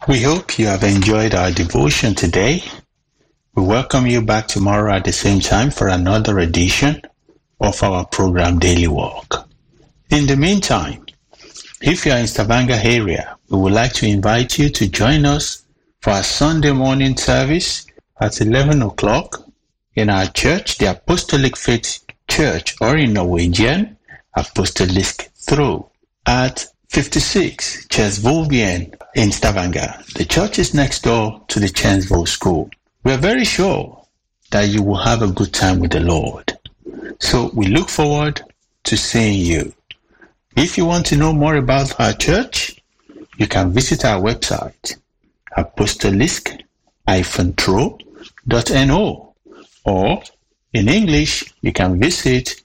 We hope you have enjoyed our devotion today. We welcome you back tomorrow at the same time for another edition of our program Daily Walk. In the meantime, if you are in Stavanger area, we would like to invite you to join us for our Sunday morning service at 11 o'clock in our church, the Apostolic Faith Church, or in Norwegian, Apostolisk Tro, at 56 Kjensvollveien in Stavanger. The church is next door to the Kjensvoll School. We are very sure that you will have a good time with the Lord. So we look forward to seeing you. If you want to know more about our church, you can visit our website, apostolisk-tro.no, or in English, you can visit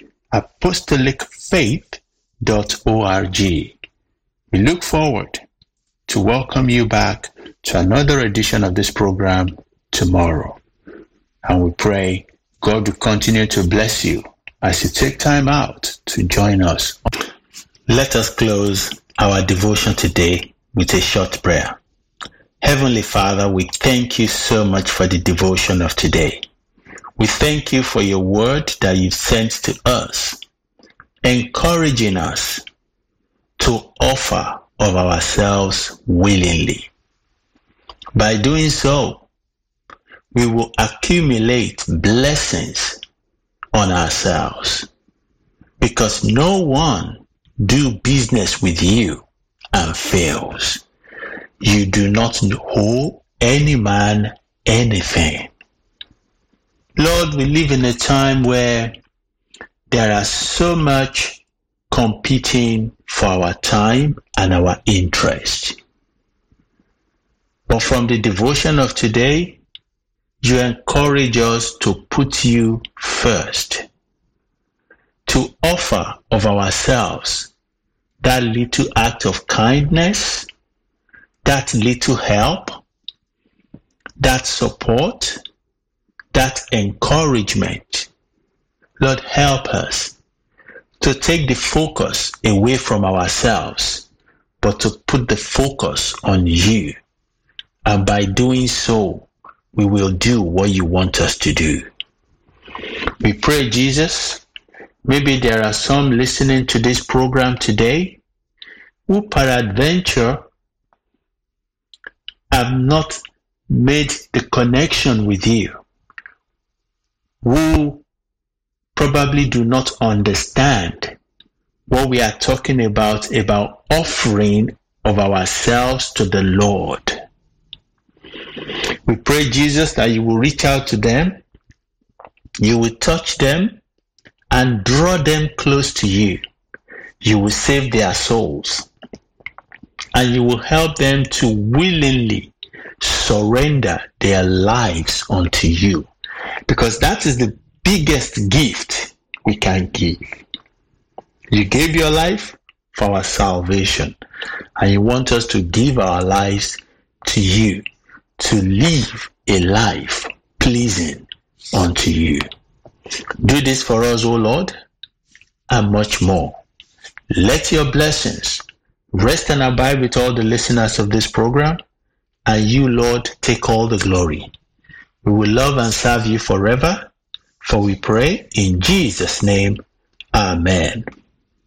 apostolicfaith.org. We look forward to welcome you back to another edition of this program tomorrow. And we pray God will continue to bless you as you take time out to join us. Let us close our devotion today with a short prayer. Heavenly Father, we thank you so much for the devotion of today. We thank you for your word that you've sent to us, encouraging us to offer of ourselves willingly. By doing so, we will accumulate blessings on ourselves, because no one do business with you and fails. You do not owe any man anything. Lord, we live in a time where there are so much competing for our time and our interest. But from the devotion of today, you encourage us to put you first, to offer of ourselves that little act of kindness, that little help, that support, that encouragement. Lord, help us to take the focus away from ourselves, but to put the focus on you. And by doing so, we will do what you want us to do. We pray, Jesus, maybe there are some listening to this program today who peradventure have not made the connection with you, who probably do not understand what we are talking about offering of ourselves to the Lord. We pray, Jesus, that you will reach out to them, you will touch them, and draw them close to you. You will save their souls, and you will help them to willingly surrender their lives unto you, because that is the biggest gift we can give. You gave your life for our salvation, and you want us to give our lives to you, to live a life pleasing unto you. Do this for us, O Lord, and much more. Let your blessings rest and abide with all the listeners of this program, and you, Lord, take all the glory. We will love and serve you forever, for we pray in Jesus' name. Amen.